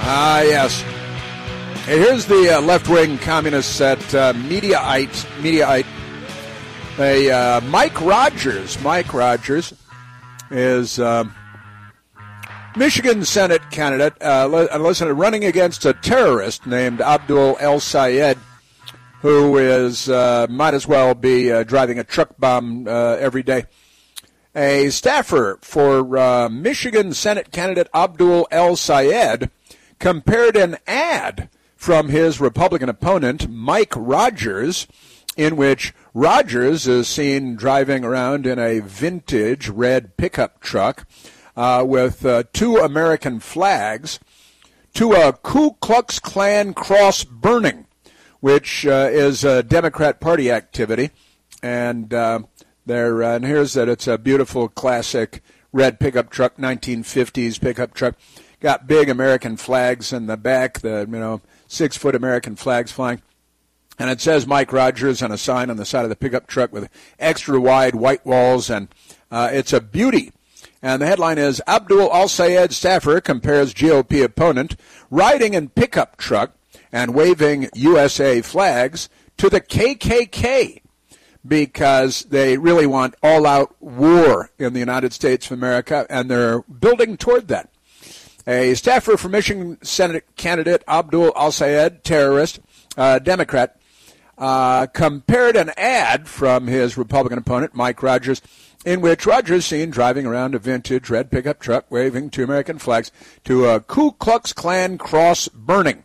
Yes. Hey, here's the left-wing communists at Mediaite. Mike Rogers. Mike Rogers is Michigan Senate candidate, running against a terrorist named Abdul El-Sayed, who is might as well be driving a truck bomb every day. A staffer for Michigan Senate candidate Abdul El-Sayed compared an ad from his Republican opponent, Mike Rogers, in which Rogers is seen driving around in a vintage red pickup truck with two American flags, to a Ku Klux Klan cross burning, which is a Democrat Party activity. And and here's that. It's a beautiful classic red pickup truck, 1950s pickup truck. Got big American flags in the back, 6-foot American flags flying. And it says Mike Rogers on a sign on the side of the pickup truck with extra wide white walls, and it's a beauty. And the headline is, Abdul El-Sayed staffer compares GOP opponent riding in pickup truck and waving USA flags to the KKK, because they really want all-out war in the United States of America, and they're building toward that. A staffer for Michigan Senate candidate Abdul El-Sayed, terrorist, Democrat, compared an ad from his Republican opponent, Mike Rogers, in which Rogers seen driving around a vintage red pickup truck waving two American flags, to a Ku Klux Klan cross burning.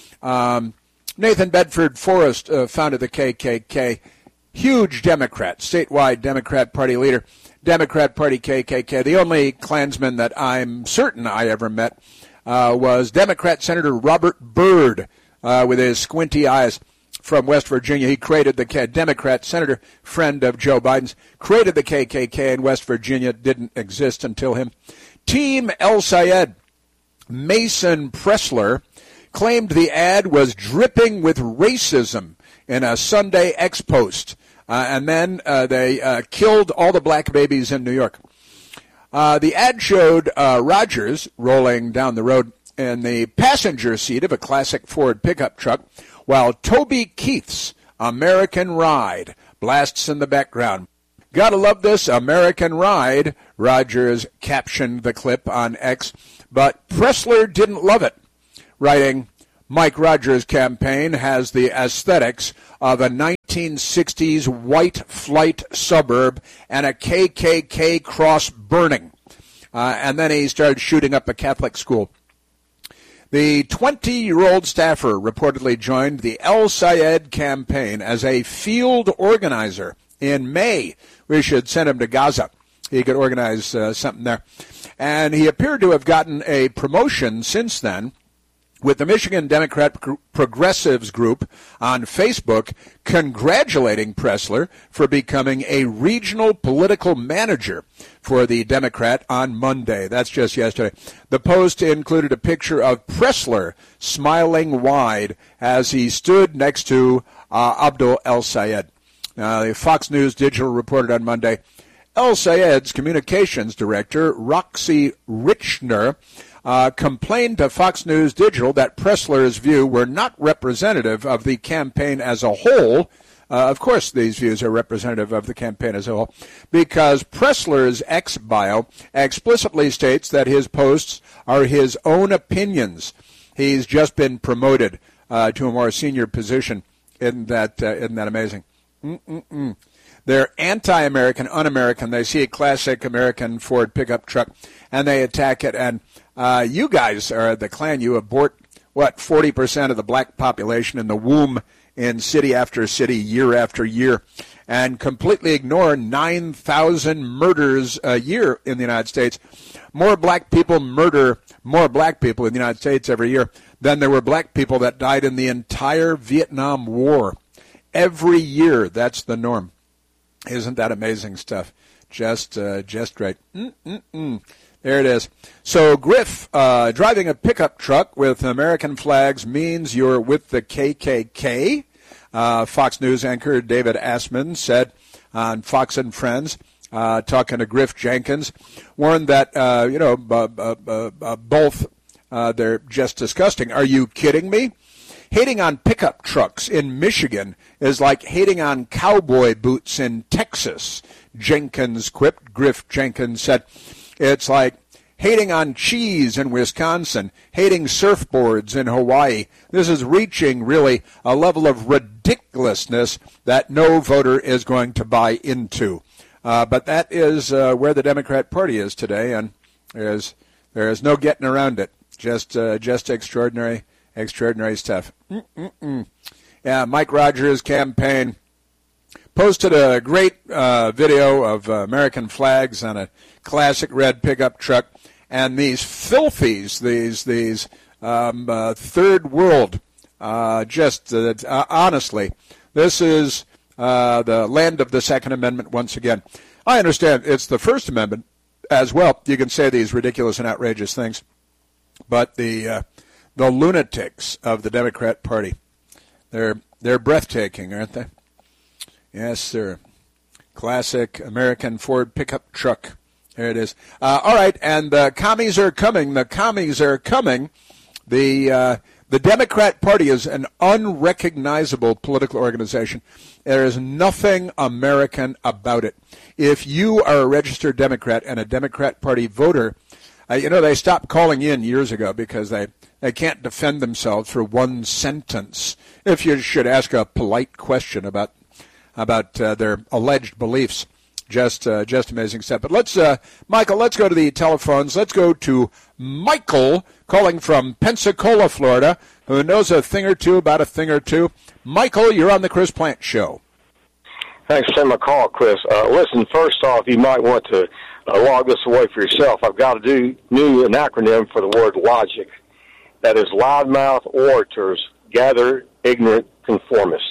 Nathan Bedford Forrest founded the KKK. Huge Democrat, statewide Democrat Party leader, Democrat Party KKK. The only Klansman that I'm certain I ever met was Democrat Senator Robert Byrd with his squinty eyes from West Virginia. He created the Democrat senator, friend of Joe Biden's, created the KKK in West Virginia. Didn't exist until him. Team El-Sayed, Mason Pressler, claimed the ad was dripping with racism in a Sunday X-Post. And then they killed all the black babies in New York. The ad showed Rogers rolling down the road in the passenger seat of a classic Ford pickup truck, while Toby Keith's American Ride blasts in the background. Gotta love this American Ride, Rogers captioned the clip on X, but Pressler didn't love it, writing, Mike Rogers' campaign has the aesthetics of a 1960s white flight suburb and a KKK cross burning. And then he started shooting up a Catholic school. The 20-year-old staffer reportedly joined the El-Sayed campaign as a field organizer in May. We should send him to Gaza. He could organize something there. And he appeared to have gotten a promotion since then, with the Michigan Democrat Progressives Group on Facebook congratulating Pressler for becoming a regional political manager for the Democrat on Monday. That's just yesterday. The post included a picture of Pressler smiling wide as he stood next to Abdul El-Sayed. The Fox News Digital reported on Monday, El-Sayed's communications director, Roxy Richner, complained to Fox News Digital that Pressler's views were not representative of the campaign as a whole. Of course, these views are representative of the campaign as a whole, because Pressler's X bio explicitly states that his posts are his own opinions. He's just been promoted to a more senior position. Isn't that amazing? They're anti-American, un-American. They see a classic American Ford pickup truck, and they attack it. And you guys are the Klan. You abort, 40% of the black population in the womb in city after city, year after year, and completely ignore 9,000 murders a year in the United States. More black people murder more black people in the United States every year than there were black people that died in the entire Vietnam War. Every year, that's the norm. Isn't that amazing stuff? Just great. There it is. So Griff, driving a pickup truck with American flags means you're with the KKK. Fox News anchor David Assman said on Fox and Friends, talking to Griff Jenkins, warned that, both They're just disgusting. Are you kidding me? Hating on pickup trucks in Michigan is like hating on cowboy boots in Texas, Jenkins quipped. Griff Jenkins said, it's like hating on cheese in Wisconsin, hating surfboards in Hawaii. This is reaching, really, a level of ridiculousness that no voter is going to buy into. But that is where the Democrat Party is today, and there is no getting around it. Just extraordinary stuff. Yeah, Mike Rogers' campaign posted a great video of American flags on a classic red pickup truck, and these filthies, these third world, honestly, this is the land of the Second Amendment once again. I understand it's the First Amendment as well. You can say these ridiculous and outrageous things, but the lunatics of the Democrat Party, they're breathtaking, aren't they? Yes, sir. Classic American Ford pickup truck. There it is. All right, and the commies are coming. The commies are coming. The Democrat Party is an unrecognizable political organization. There is nothing American about it. If you are a registered Democrat and a Democrat Party voter, they stopped calling in years ago because they can't defend themselves for one sentence. If you should ask a polite question about their alleged beliefs, just amazing stuff. But Michael, let's go to the telephones. Let's go to Michael calling from Pensacola, Florida, who knows a thing or two about a thing or two. Michael, you're on the Chris Plante Show. Thanks for taking my call, Chris. Listen, first off, you might want to log this away for yourself. I've got to do an acronym for the word logic. That is loudmouth orators gather ignorant conformists.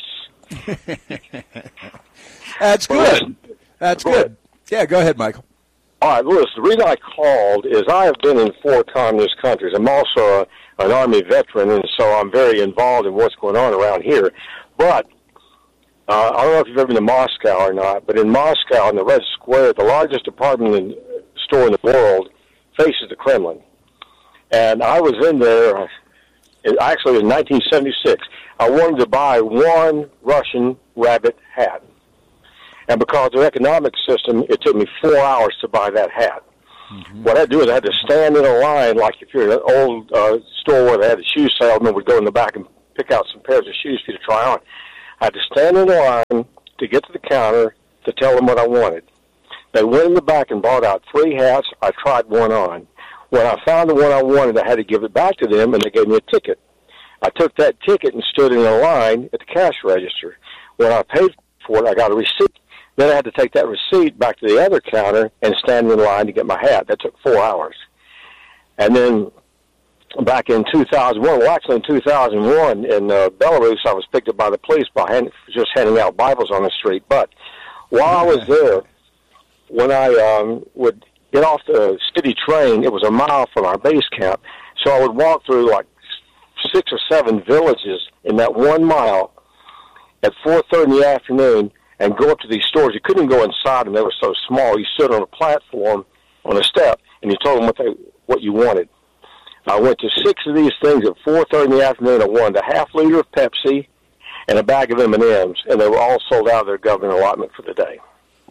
That's good. That's good. Yeah, go ahead, Michael. All right, listen, the reason I called is I have been in 4 communist countries. I'm also an Army veteran, and so I'm very involved in what's going on around here. But I don't know if you've ever been to Moscow or not, but in Moscow, in the Red Square, the largest department store in the world faces the Kremlin. And I was in there, actually in 1976. I wanted to buy one Russian rabbit hat. And because of the economic system, it took me 4 hours to buy that hat. Mm-hmm. What I had to do is I had to stand in a line, like if you're in an old store where they had a shoe salesman would go in the back and pick out some pairs of shoes for you to try on. I had to stand in a line to get to the counter to tell them what I wanted. They went in the back and bought out 3 hats. I tried one on. When I found the one I wanted, I had to give it back to them, and they gave me a ticket. I took that ticket and stood in a line at the cash register. When I paid for it, I got a receipt. Then I had to take that receipt back to the other counter and stand in line to get my hat. That took 4 hours. And then back in 2001, well, actually in 2001 in Belarus, I was picked up by the police by just handing out Bibles on the street. But while I was there, when I would get off the city train, it was a mile from our base camp, so I would walk through like 6 or 7 villages in that 1 mile at 4:30 in the afternoon and go up to these stores. You couldn't go inside them. They were so small. You stood on a platform on a step, and you told them what you wanted. I went to 6 of these things at 4:30 in the afternoon. I wanted a half liter of Pepsi and a bag of M&Ms, and they were all sold out of their government allotment for the day.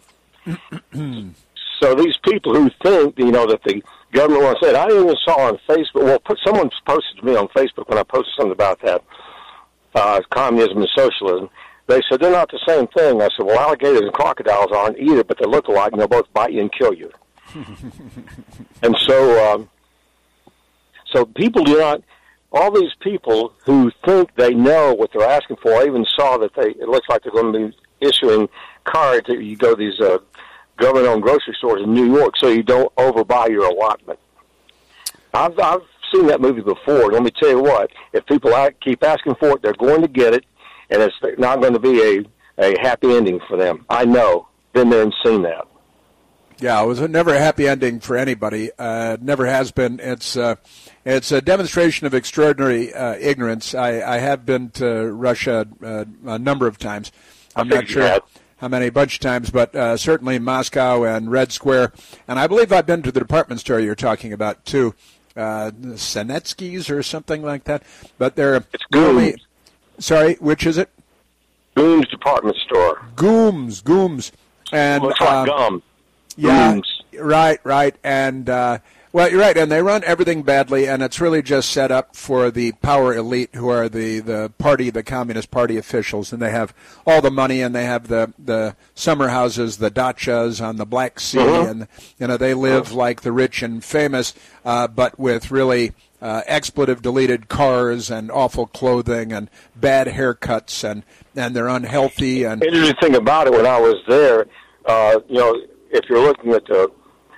So these people who think, that the government wants to say, I even saw on Facebook, someone posted to me on Facebook when I posted something about that, communism and socialism. They said, they're not the same thing. I said, well, alligators and crocodiles aren't either, but they look alike, and they'll both bite you and kill you. And so people do not, all these people who think they know what they're asking for, I even saw that it looks like they're going to be issuing cards that you go to these government-owned grocery stores in New York so you don't overbuy your allotment. I've seen that movie before. Let me tell you what, if people keep asking for it, they're going to get it, and it's not going to be a happy ending for them. I know. Been there and seen that. Yeah, it was never a happy ending for anybody. Never has been. It's a demonstration of extraordinary ignorance. I have been to Russia a number of times. I'm not sure how many, a bunch of times, but certainly Moscow and Red Square. And I believe I've been to the department store you're talking about, too. Senetsky's or something like that. But they're It's Gooms. Sorry, which is it? Gooms Department Store. Gooms. And Looks like gum. Yeah, Gooms. right. And, well, you're right. And they run everything badly, and it's really just set up for the power elite who are the Communist Party officials. And they have all the money, and they have the summer houses, the dachas on the Black Sea. And, they live like the rich and famous, but with really expletive-deleted cars and awful clothing and bad haircuts, and they're unhealthy. And interesting thing about it, when I was there, if you're looking at the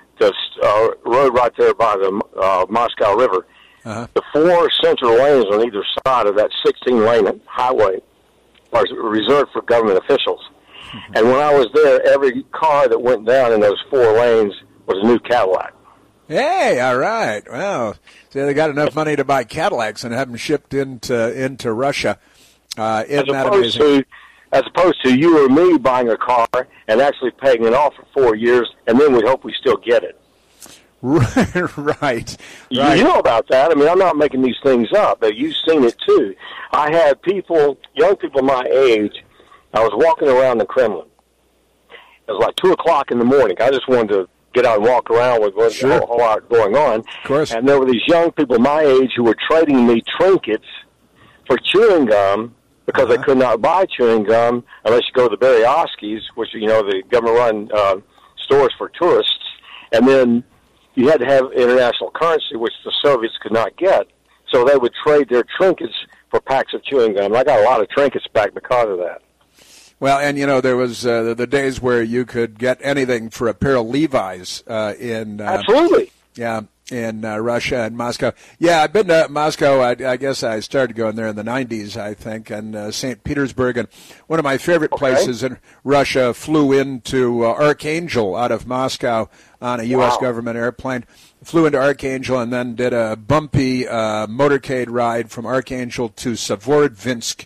road right there by the Moscow River, the 4 central lanes on either side of that 16-lane highway are reserved for government officials. And when I was there, every car that went down in those 4 lanes was a new Cadillac. Hey, all right. Well, so they got enough money to buy Cadillacs and have them shipped into Russia. Isn't that amazing? As opposed to you or me buying a car and actually paying it off for 4 years, and then we hope we still get it. Right. You know about that. I mean, I'm not making these things up, but you've seen it too. I had young people my age, I was walking around the Kremlin. It was like 2 o'clock in the morning. I just wanted to get out and walk around with a whole lot going on. Of course. And there were these young people my age who were trading me trinkets for chewing gum, because they could not buy chewing gum unless you go to the Berezovskys, which the government-run stores for tourists, and then you had to have international currency, which the Soviets could not get. So they would trade their trinkets for packs of chewing gum. And I got a lot of trinkets back because of that. Well, and there was the days where you could get anything for a pair of Levi's in absolutely. Yeah. In Russia and Moscow. Yeah, I've been to Moscow. I guess I started going there in the 90s, I think, and St. Petersburg. And one of my favorite places in Russia, flew into Archangel out of Moscow on a U.S. government airplane. Flew into Archangel and then did a bumpy motorcade ride from Archangel to Severodvinsk,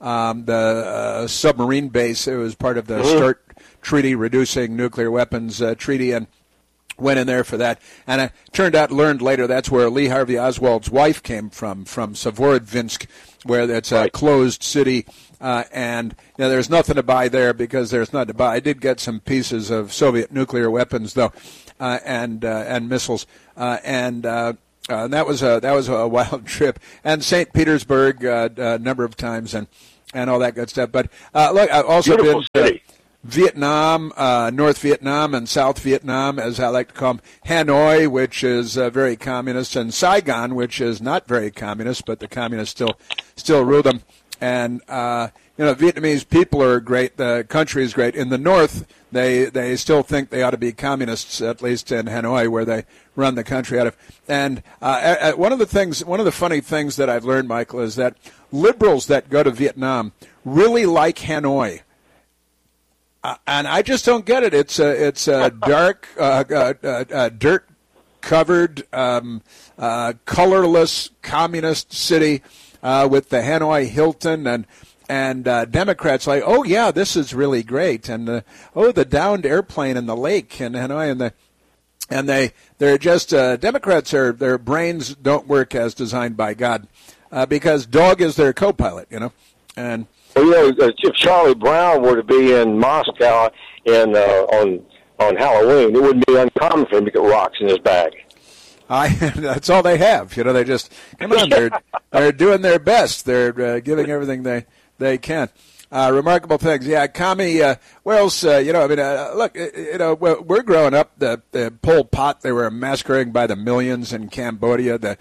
the submarine base. It was part of the START Treaty, reducing nuclear weapons treaty, and went in there for that. And it learned later that's where Lee Harvey Oswald's wife came from Severodvinsk, where it's a closed city. And there's nothing to buy there because there's nothing to buy. I did get some pieces of Soviet nuclear weapons, though, and missiles. And that was a wild trip. And St. Petersburg a number of times and all that good stuff. But look, I've also beautiful been city. Vietnam, North Vietnam, and South Vietnam, as I like to call them, Hanoi, which is very communist, and Saigon, which is not very communist, but the communists still rule them. And Vietnamese people are great. The country is great. In the North, they still think they ought to be communists, at least in Hanoi, where they run the country out of. And one of the funny things that I've learned, Michael, is that liberals that go to Vietnam really like Hanoi. And I just don't get it. It's a dark, dirt-covered, colorless communist city with the Hanoi Hilton, and Democrats like, oh yeah, this is really great, and the downed airplane in the lake in Hanoi, and they're just Democrats their brains don't work as designed by God, because dog is their co-pilot, and. Well, if Charlie Brown were to be in Moscow on Halloween, it wouldn't be uncommon for him to get rocks in his bag. That's all they have. They just come on. They're doing their best. They're giving everything they can. Remarkable things. Yeah, commie. Where else? Look. We're growing up. The Pol Pot. They were massacring by the millions in Cambodia. The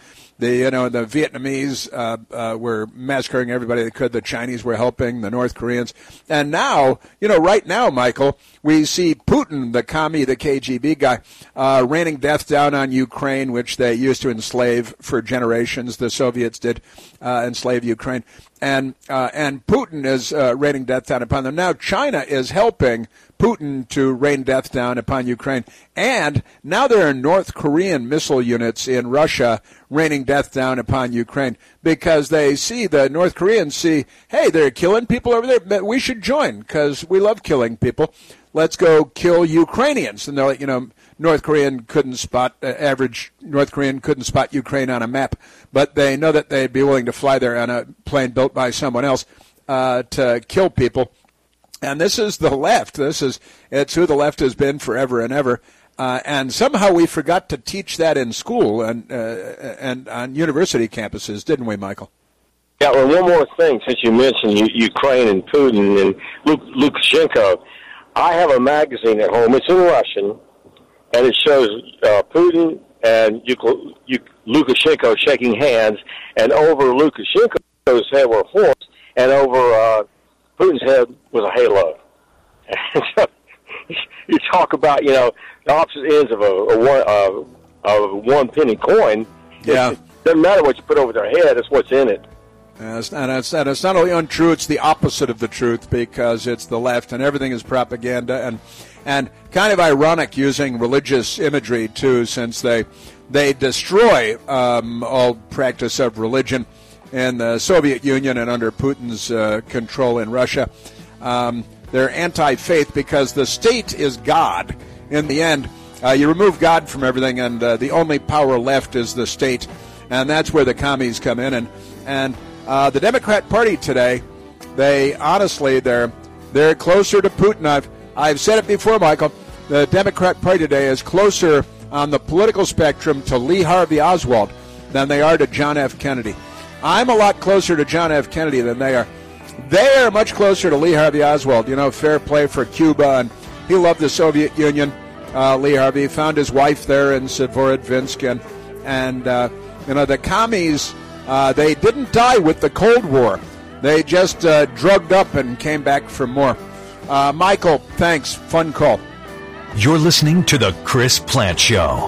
Vietnamese were massacring everybody they could. The Chinese were helping. The North Koreans. And now, right now, Michael, we see Putin, the commie, the KGB guy, raining death down on Ukraine, which they used to enslave for generations. The Soviets did enslave Ukraine. And Putin is raining death down upon them. Now China is helping Putin to rain death down upon Ukraine. And now there are North Korean missile units in Russia raining death down upon Ukraine because the North Koreans see, hey, they're killing people over there. We should join because we love killing people. Let's go kill Ukrainians. And they're like, average North Korean couldn't spot Ukraine on a map, but they know that they'd be willing to fly there on a plane built by someone else to kill people. And this is the left. It's who the left has been forever and ever. And somehow we forgot to teach that in school and on university campuses, didn't we, Michael? Yeah, well, one more thing, since you mentioned Ukraine and Putin and Lukashenko. I have a magazine at home. It's in Russian, and it shows Putin and Lukashenko shaking hands, and over Lukashenko's head were horns, and over Putin's head was a halo. So you talk about, the opposite ends of a one penny coin. Yeah. It doesn't matter what you put over their head, it's what's in it. And it's not only untrue, it's the opposite of the truth, because it's the left and everything is propaganda and kind of ironic using religious imagery too, since they destroy all practice of religion in the Soviet Union and under Putin's control in Russia. They're anti-faith because the state is God. In the end, you remove God from everything, and the only power left is the state, and that's where the commies come in. And the Democrat Party today, they're closer to Putin. I've said it before, Michael. The Democrat Party today is closer on the political spectrum to Lee Harvey Oswald than they are to John F. Kennedy. I'm a lot closer to John F. Kennedy than they are. They are much closer to Lee Harvey Oswald. Fair play for Cuba, and he loved the Soviet Union. Lee Harvey found his wife there in Severodvinsk, and the commies. They didn't die with the Cold War. They just drugged up and came back for more. Michael, thanks. Fun call. You're listening to The Chris Plante Show.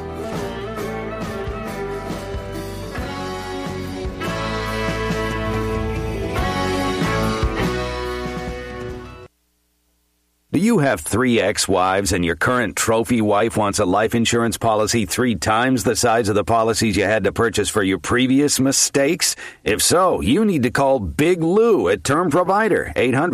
Do you have 3 ex-wives and your current trophy wife wants a life insurance policy 3 times the size of the policies you had to purchase for your previous mistakes? If so, you need to call Big Lou at Term Provider,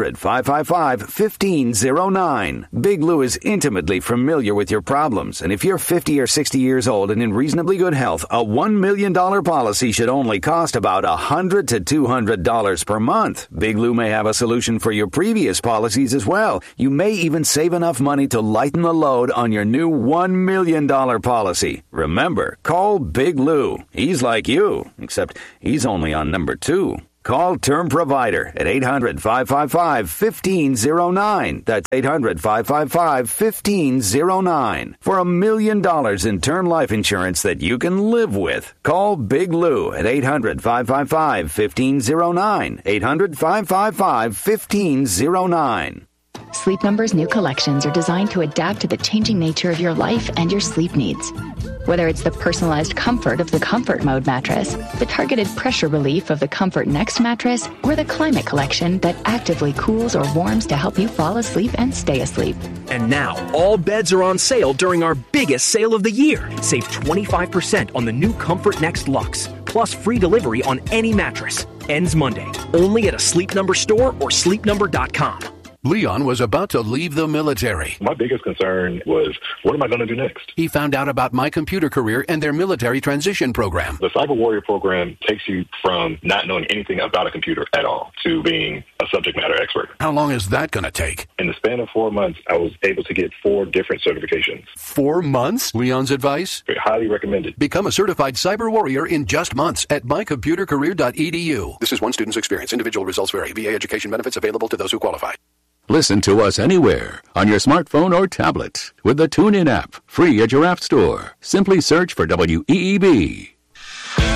800-555-1509. Big Lou is intimately familiar with your problems, and if you're 50 or 60 years old and in reasonably good health, a $1 million policy should only cost about $100 to $200 per month. Big Lou may have a solution for your previous policies as well. You may even save enough money to lighten the load on your new $1 million policy. Remember, call Big Lou. He's like you, except he's only on number 2. Call Term Provider at 800-555-1509. That's 800-555-1509. For $1 million in term life insurance that you can live with. Call Big Lou at 800-555-1509. 800-555-1509. Sleep Number's new collections are designed to adapt to the changing nature of your life and your sleep needs. Whether it's the personalized comfort of the Comfort Mode mattress, the targeted pressure relief of the Comfort Next mattress, or the Climate Collection that actively cools or warms to help you fall asleep and stay asleep. And now, all beds are on sale during our biggest sale of the year. Save 25% on the new Comfort Next Luxe, plus free delivery on any mattress. Ends Monday, only at a Sleep Number store or sleepnumber.com. Leon was about to leave the military. My biggest concern was, what am I going to do next? He found out about My Computer Career and their military transition program. The Cyber Warrior program takes you from not knowing anything about a computer at all to being a subject matter expert. How long is that going to take? In the span of 4 months, I was able to get 4 different certifications. 4 months? Leon's advice? Highly recommended. Become a certified cyber warrior in just months at mycomputercareer.edu. This is one student's experience. Individual results vary. VA education benefits available to those who qualify. Listen to us anywhere, on your smartphone or tablet, with the TuneIn app, free at your app store. Simply search for WEEB.